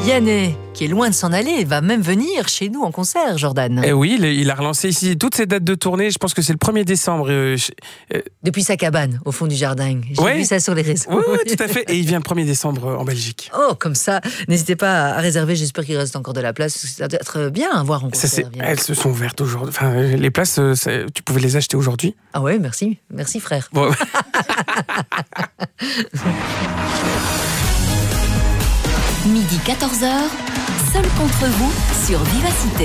Yannet, qui est loin de s'en aller, va même venir chez nous en concert, Jordan. Eh oui, il a relancé ici toutes ses dates de tournée. Je pense que c'est le 1er décembre. Depuis sa cabane, au fond du jardin. J'ai vu ça sur les réseaux. Oui, tout à fait. Et il vient le 1er décembre en Belgique. Oh, comme ça. N'hésitez pas à réserver. J'espère qu'il reste encore de la place. Ça doit être bien à voir en concert. Elles se sont ouvertes aujourd'hui. Enfin, les places, tu pouvais les acheter aujourd'hui. Ah ouais, merci. Merci, frère. Bon. Midi 14h, seul contre vous sur Vivacité.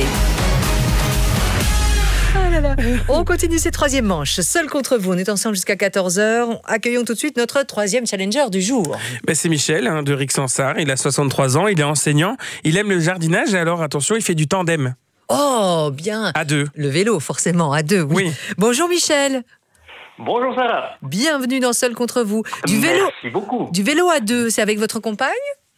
Ah là là. On continue cette troisième manche. Seul contre vous. On est ensemble jusqu'à 14h. Accueillons tout de suite notre troisième challenger du jour. C'est Michel de Rixensart. Il a 63 ans. Il est enseignant. Il aime le jardinage. Et alors, attention, il fait du tandem. Oh, bien. À deux. Le vélo, forcément, à deux. Oui. Bonjour Michel. Bonjour Sarah. Bienvenue dans Seul contre vous. Merci beaucoup. Du vélo à deux, c'est avec votre compagne ?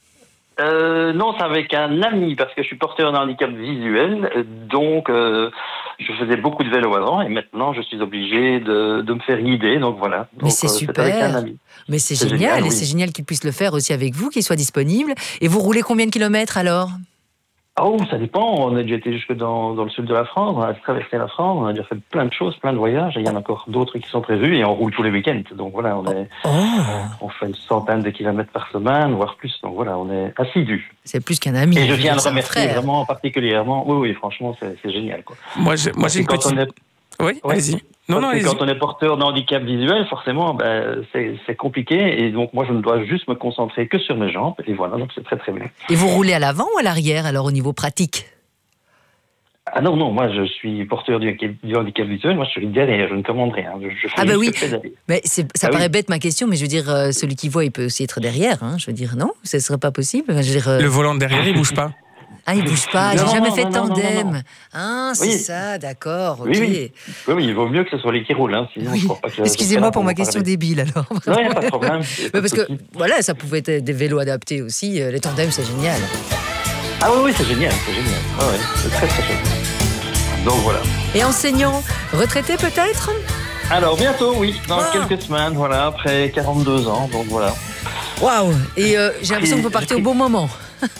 Non, c'est avec un ami parce que je suis porteur d'un handicap visuel, donc je faisais beaucoup de vélo avant et maintenant je suis obligé de me faire guider, donc voilà. Mais c'est super. Avec un ami. Mais c'est génial, et oui. c'est génial qu'il puisse le faire aussi avec vous, qu'il soit disponible. Et vous roulez combien de kilomètres alors ? Oh, ça dépend. On a déjà été jusque dans le sud de la France, on a traversé la France, on a déjà fait plein de choses, plein de voyages. Et il y en a encore d'autres qui sont prévus et on roule tous les week-ends. Donc voilà, on fait une centaine de kilomètres par semaine, voire plus. Donc voilà, on est assidus. C'est plus qu'un ami. Et je viens de remercier vraiment particulièrement. Oui, franchement, c'est génial, quoi. Moi j'ai une petite... Oui, allez-y. Allez-y. Quand on est porteur d'handicap visuel, forcément, c'est compliqué. Et donc, moi, je ne dois juste me concentrer que sur mes jambes. Et voilà, donc c'est très, très bien. Et vous roulez à l'avant ou à l'arrière, alors, au niveau pratique ? Ah non, moi, je suis porteur du handicap visuel. Moi, je suis derrière, je ne commande rien. Je fais oui. pédaler. Mais ça paraît bête, ma question, mais je veux dire, celui qui voit, il peut aussi être derrière. Hein. Je veux dire, non ? Ce ne serait pas possible. Je veux dire, Le volant de derrière, il ne bouge pas. Ah, il bouge pas, j'ai jamais fait de tandem. Non. Ah, c'est ça, d'accord, ok. Oui, il vaut mieux que ce soit les qui roulent, hein, sinon je crois pas que... Excusez-moi pour ma question débile, alors. Non, il n'y a pas de problème. Parce que, voilà, ça pouvait être des vélos adaptés aussi. Les tandems, c'est génial. Ah oui, c'est génial. Ah ouais, c'est très, très chouette. Donc voilà. Et enseignant, retraité peut-être ? Alors, bientôt, oui, dans quelques semaines, voilà, après 42 ans, donc voilà. Waouh. Et j'ai l'impression que vous partez au bon moment.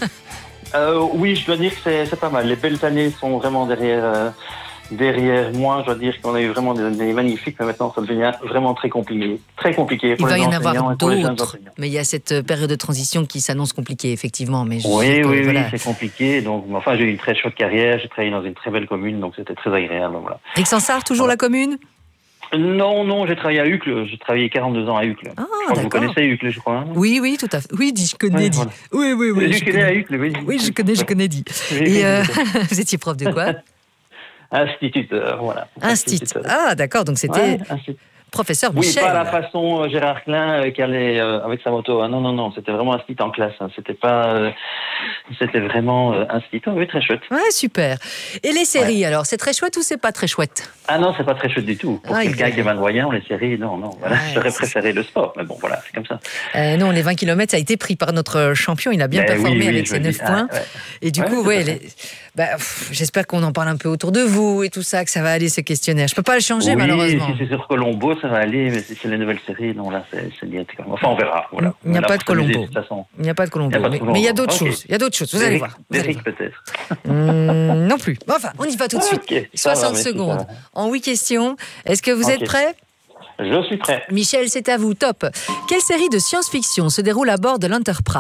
Oui, je dois dire que c'est pas mal. Les belles années sont vraiment derrière moi. Je dois dire qu'on a eu vraiment des années magnifiques, mais maintenant ça devient vraiment très compliqué. Très compliqué pour les enseignants et pour les jeunes enseignants. Mais il y a cette période de transition qui s'annonce compliquée, effectivement. Mais oui, c'est compliqué. Donc, enfin, j'ai eu une très chouette carrière. J'ai travaillé dans une très belle commune, donc c'était très agréable. Voilà. Rixensart, toujours la commune ? Non, j'ai travaillé à Uccle. J'ai travaillé 42 ans à Uccle. Ah, je crois que vous connaissez Uccle, je crois. Hein, oui, tout à fait. Oui, je connais. Voilà. Oui. Je connais à Uccle, oui. Oui, je connais. Et vous étiez prof de quoi ? Instituteur, voilà. Instituteur. Ah, d'accord, donc c'était professeur Michel. Oui, pas la façon Gérard Klein qui allait avec sa moto. Hein. Non, c'était vraiment institut en classe. Hein. C'était vraiment institut. Oui, très chouette. Ouais, super. Et les séries, alors, c'est très chouette ou c'est pas très chouette ? Ah non, c'est pas très chouette du tout. Pour quelqu'un qui est malvoyant, les séries, non. Voilà. J'aurais préféré le sport, mais bon, voilà, c'est comme ça. Non, les 20 km, ça a été pris par notre champion. Il a bien performé avec ses 9 points. Et du coup, j'espère qu'on en parle un peu autour de vous et tout ça, que ça va aller, ce questionnaire. Je peux pas le changer, malheureusement. Si c'est sur Colombo, ça va aller, mais si c'est les nouvelles séries, non, là, c'est bien. Enfin, on verra. Voilà. Il n'y a pas de Colombo. Il n'y a pas de Colombo. Mais il y a d'autres choses. Il y a d'autres choses. Vous allez voir. Derrick, peut-être. Non plus. Enfin, on y va tout de suite. 60 secondes. En 8 questions. Est-ce que vous êtes prêts ? Je suis prêt. Michel, c'est à vous. Top. Quelle série de science-fiction se déroule à bord de l'Enterprise ?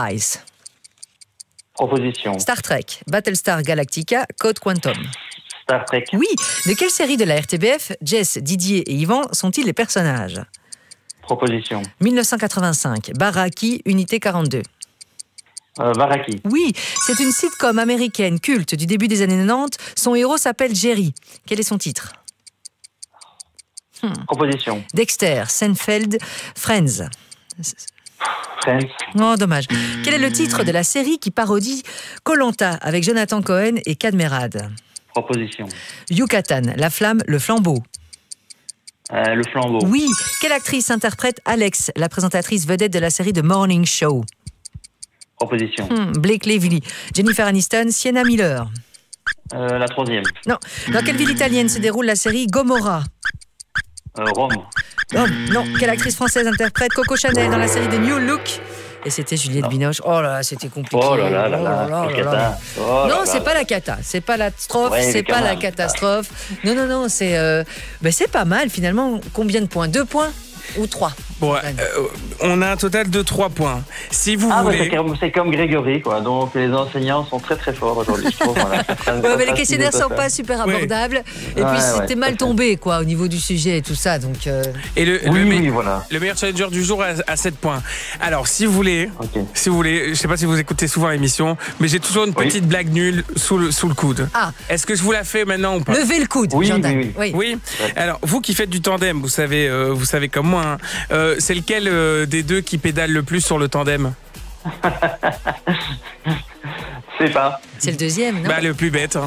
Proposition. Star Trek, Battlestar Galactica, Code Quantum. Star Trek. Oui. De quelle série de la RTBF Jess, Didier et Yvan sont-ils les personnages ? Proposition. 1985, Baraki, Unité 42. Baraki. Oui, c'est une sitcom américaine culte du début des années 90. Son héros s'appelle Jerry. Quel est son titre ? Proposition. Dexter, Seinfeld, Friends. Friends. Oh, dommage. Quel est le titre de la série qui parodie Koh-Lanta avec Jonathan Cohen et Cadmerade ? Proposition. Yucatan, La Flamme, Le Flambeau. Le Flambeau. Oui. Quelle actrice interprète Alex, la présentatrice vedette de la série The Morning Show ? Proposition. Blake Lively, Jennifer Aniston, Sienna Miller. La troisième. Non. Dans quelle ville italienne se déroule la série Gomorrah ? Rome. Non. Quelle actrice française interprète Coco Chanel dans la série The New Look ? Et c'était Juliette Binoche. Oh là là, c'était compliqué. Oh là là là là. Non, c'est pas la cata. C'est pas la strophe, c'est pas la catastrophe. Non, c'est pas mal finalement. Combien de points? 2 points ou 3? Bon, on a un total de 3 points. Si vous voulez... c'est comme Grégory, quoi. Donc les enseignants sont très très forts aujourd'hui, je trouve. Voilà. Mais les questionnaires sont pas super abordables. Et puis c'était mal tombé, quoi, au niveau du sujet et tout ça. Donc. Et le meilleur challenger du jour a 7 points. Alors, si vous voulez, je sais pas si vous écoutez souvent l'émission, mais j'ai toujours une petite blague nulle sous le coude. Ah. Est-ce que je vous la fais maintenant ou pas? Levez le coude. Oui. Alors, vous qui faites du tandem, vous savez comme moi. C'est lequel des deux qui pédale le plus sur le tandem? C'est pas. C'est le deuxième, non? Le plus bête.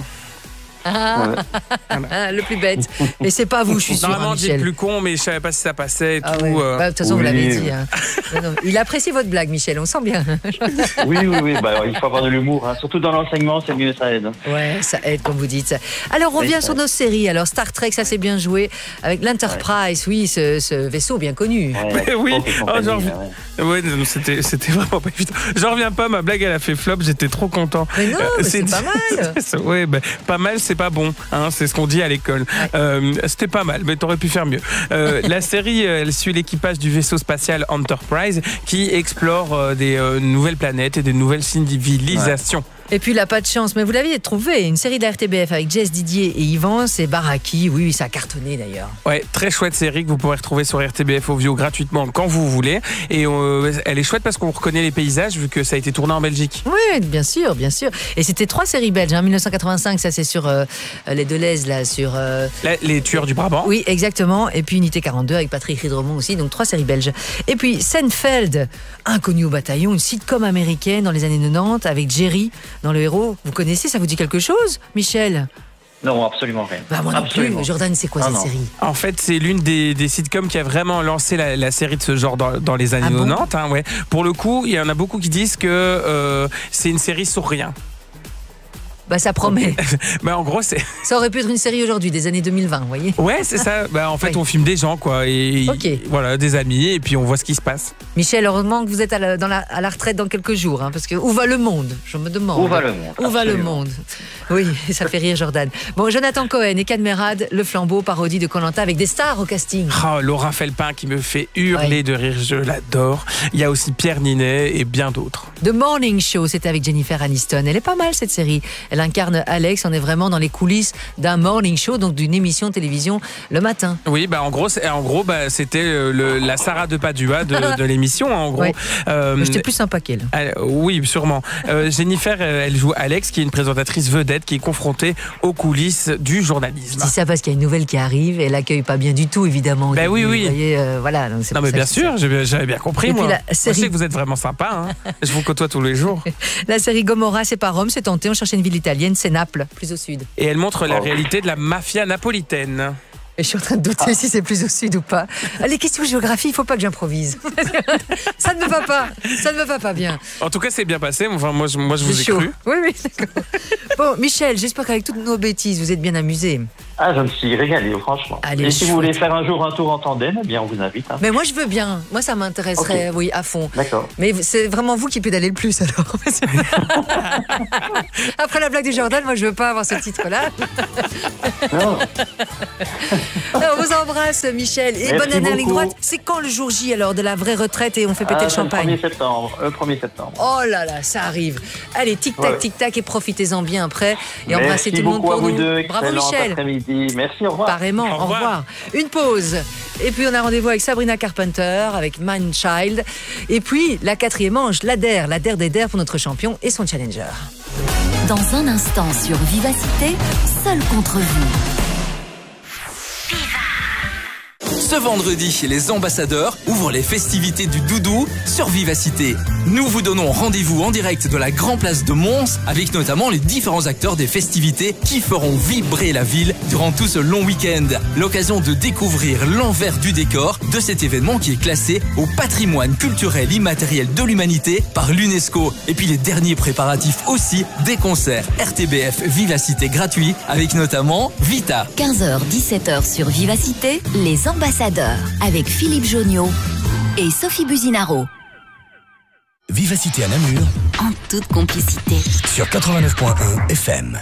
Le plus bête. Et c'est pas vous, je suis sûr. Normalement, j'ai le plus con, mais je savais pas si ça passait et tout. De toute façon, vous l'avez dit. Hein. Non. Il apprécie votre blague, Michel, on sent bien. Oui. Il faut avoir de l'humour. Hein. Surtout dans l'enseignement, c'est mieux, ça aide. Ouais, ça aide, comme vous dites. Alors, on revient sur nos séries. Alors, Star Trek, ça s'est bien joué. Avec l'Enterprise, ce vaisseau bien connu. C'était vraiment pas évident. J'en reviens pas, ma blague, elle a fait flop, j'étais trop content. Mais non, c'est pas mal. Pas mal, c'est pas bon, hein, c'est ce qu'on dit à l'école. C'était pas mal, mais t'aurais pu faire mieux. La série, elle suit l'équipage du vaisseau spatial Enterprise qui explore des nouvelles planètes et des nouvelles civilisations. Et puis, il n'a pas de chance. Mais vous l'aviez trouvé, une série de la RTBF avec Jess Didier et Yvan, c'est Baraki. Oui, ça a cartonné d'ailleurs. Ouais, très chouette série que vous pourrez retrouver sur RTBF Ovio gratuitement quand vous voulez. Et elle est chouette parce qu'on reconnaît les paysages vu que ça a été tourné en Belgique. Oui, bien sûr. Et c'était 3 séries belges. 1985, ça c'est sur les Deleuze, là, sur... Les Tueurs du Brabant. Oui, exactement. Et puis Unité 42 avec Patrick Ridremont aussi. Donc 3 séries belges. Et puis Seinfeld, inconnu au bataillon, une sitcom américaine dans les années 90 avec Jerry dans le héros. Vous connaissez, ça vous dit quelque chose, Michel? Non, absolument rien. Moi non plus. Jordan, c'est quoi cette série? En fait, c'est l'une des sitcoms qui a vraiment lancé la série de ce genre dans les années 90. Hein, ouais. Pour le coup, il y en a beaucoup qui disent que c'est une série sur rien. Ça promet. En gros, ça aurait pu être une série aujourd'hui, des années 2020, vous voyez. Ouais, c'est ça. En fait, on filme des gens, quoi. Et voilà, des amis, et puis on voit ce qui se passe. Michel, heureusement que vous êtes à la retraite dans quelques jours, hein, parce que où va le monde? Je me demande. Où va le monde? Oui, ça fait rire Jordan. Bon, Jonathan Cohen et Cadmerade, le flambeau, parodie de Koh-Lanta avec des stars au casting. Laura Felpin qui me fait hurler de rire, je l'adore. Il y a aussi Pierre Ninet et bien d'autres. The Morning Show, c'était avec Jennifer Aniston. Elle est pas mal cette série. Elle incarne Alex, on est vraiment dans les coulisses d'un morning show, donc d'une émission de télévision le matin. Oui, en gros, c'était la Sarah de Padua de l'émission, en gros. Ouais. J'étais plus sympa qu'elle. Oui, sûrement. Jennifer, elle joue Alex, qui est une présentatrice vedette qui est confrontée aux coulisses du journalisme. Je dis ça parce qu'il y a une nouvelle qui arrive et elle l'accueille pas bien du tout, évidemment. Oui. Vous voyez, voilà. Donc non, mais bien sûr, j'avais bien compris. Et moi. Je sais que vous êtes vraiment sympa. Hein. Je vous côtoie tous les jours. La série Gomorrah, c'est pas Rome, c'est tenté. On cherchait une ville italienne, c'est Naples, plus au sud. Et elle montre la réalité de la mafia napolitaine. Et je suis en train de douter si c'est plus au sud ou pas. Les questions de géographie, il ne faut pas que j'improvise. Ça ne me va pas. Ça ne me va pas bien. En tout cas, c'est bien passé. Enfin, moi, je vous ai cru. Oui, d'accord. Bon, Michel, j'espère qu'avec toutes nos bêtises, vous êtes bien amusé. Je me suis régalé, franchement. Allez, et si vous voulez faire un jour un tour en tandem, eh bien, on vous invite. Hein. Mais moi, je veux bien. Moi, ça m'intéresserait, oui, à fond. D'accord. Mais c'est vraiment vous qui pédalez le plus, alors. Après la blague du Jordan, moi, je veux pas avoir ce titre-là. Non. On vous embrasse, Michel. Et bonne année en ligne droite. C'est quand le jour J, alors, de la vraie retraite et on fait péter le champagne? Le 1er septembre. Oh là là, ça arrive. Allez, tic-tac, tic-tac, et profitez-en bien après. Et embrassez tout le monde pour nous. Bravo, Michel. Merci, au revoir. Pareillement, au revoir. Une pause. Et puis on a rendez-vous avec Sabrina Carpenter, avec Man Child. Et puis la 4e manche, l'Ader des DER pour notre champion et son challenger. Dans un instant sur Vivacité, seul contre vous. Ce vendredi, les ambassadeurs ouvrent les festivités du doudou sur Vivacité. Nous vous donnons rendez-vous en direct de la Grand Place de Mons avec notamment les différents acteurs des festivités qui feront vibrer la ville durant tout ce long week-end. L'occasion de découvrir l'envers du décor de cet événement qui est classé au patrimoine culturel immatériel de l'humanité par l'UNESCO. Et puis les derniers préparatifs aussi des concerts RTBF Vivacité gratuits avec notamment Vita. 15h-17h sur Vivacité, les ambassadeurs avec Philippe Joniot et Sophie Buzinaro. Vivacité à Namur, en toute complicité. sur 89.1 FM.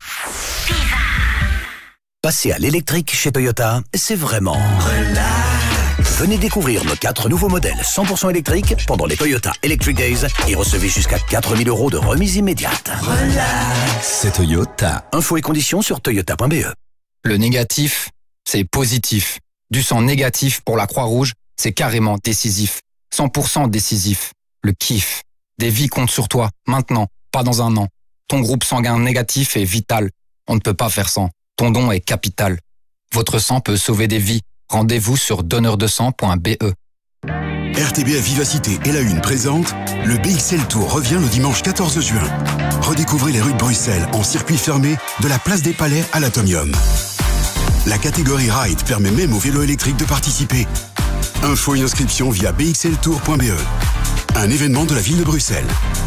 Passer à l'électrique chez Toyota, c'est vraiment relax. Venez découvrir nos 4 nouveaux modèles 100% électriques pendant les Toyota Electric Days et recevez jusqu'à 4 000 € de remise immédiate. Relax. C'est Toyota. Infos et conditions sur toyota.be. Le négatif, c'est positif. Du sang négatif pour la Croix-Rouge, c'est carrément décisif. 100% décisif. Le kiff. Des vies comptent sur toi, maintenant, pas dans un an. Ton groupe sanguin négatif est vital. On ne peut pas faire sans. Ton don est capital. Votre sang peut sauver des vies. Rendez-vous sur donneurdesang.be. RTBF Vivacité et la Une présente le BXL Tour revient le dimanche 14 juin. Redécouvrez les rues de Bruxelles en circuit fermé de la place des Palais à l'Atomium. La catégorie Ride permet même aux vélos électriques de participer. Info et inscription via bxltour.be. Un événement de la ville de Bruxelles.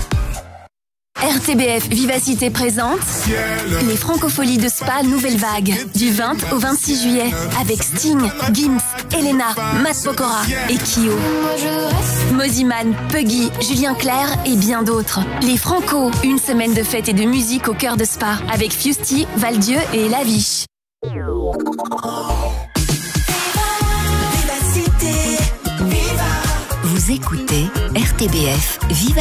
RTBF Vivacité présente les Francopholies de Spa Nouvelle Vague du 20 au 26 juillet avec Sting, Gims, Elena, Matt Pokora et Kyo. Moziman, Puggy, Julien Clerc et bien d'autres. Les Franco, une semaine de fête et de musique au cœur de Spa avec Fusty, Valdieu et Laviche. Vous écoutez RTBF Viva